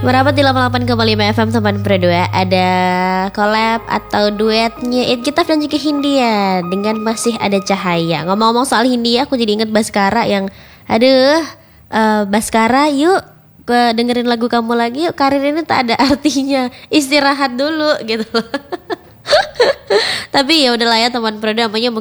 Merapat di 88,5 FM teman berdua. Ada collab atau duetnya Itgitaf dan juga Hindia dengan Masih Ada Cahaya. Ngomong-ngomong soal Hindia, aku jadi inget Baskara yang aduh, Baskara yuk dengerin lagu kamu lagi yuk, karir ini tak ada artinya, istirahat dulu gitu loh. Tapi ya udahlah ya teman berdua, namanya